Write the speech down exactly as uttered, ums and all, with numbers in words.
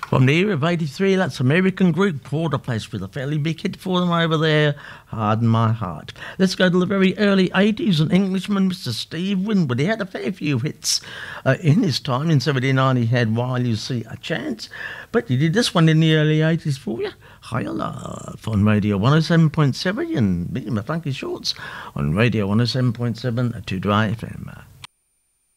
From the era of eighty-three, that's American group Quarter Place with a fairly big hit for them over there, Harden My Heart. Let's go to the very early eighties. An Englishman, Mister Steve Winwood. He had a fair few hits uh, in his time. In seventy-nine, he had While You See a Chance. But he did this one in the early eighties for you. Higher Love on Radio one oh seven point seven and me and my funky shorts on Radio one oh seven point seven to Dry F M.